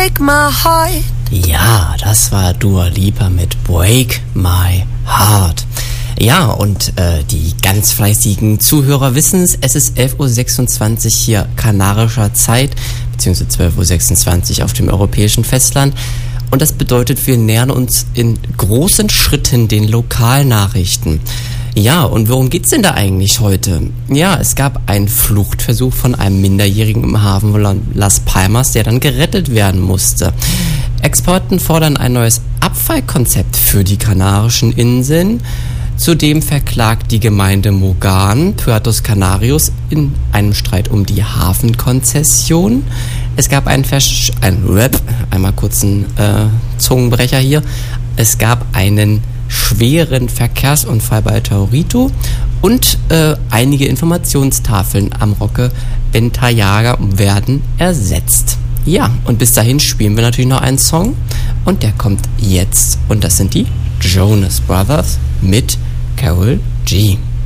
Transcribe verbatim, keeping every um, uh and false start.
break my heart. Ja, das war Dua Lipa mit Break My Heart. Ja, und äh, die ganz fleißigen Zuhörer wissen es, es ist elf Uhr sechsundzwanzig hier kanarischer Zeit, beziehungsweise zwölf Uhr sechsundzwanzig auf dem europäischen Festland. Und das bedeutet, wir nähern uns in großen Schritten den Lokalnachrichten. Ja, und worum geht's denn da eigentlich heute? Ja, es gab einen Fluchtversuch von einem Minderjährigen im Hafen von Las Palmas, der dann gerettet werden musste. Experten fordern ein neues Abfallkonzept für die Kanarischen Inseln. Zudem verklagt die Gemeinde Mogan Puertos Canarios in einem Streit um die Hafenkonzession. Es gab einen Versch... ein Rap, einmal kurz einen äh, Zungenbrecher hier. Es gab einen schweren Verkehrsunfall bei Taurito und äh, einige Informationstafeln am Roque Ventayaga werden ersetzt. Ja, und bis dahin spielen wir natürlich noch einen Song und der kommt jetzt und das sind die Jonas Brothers mit Carol G.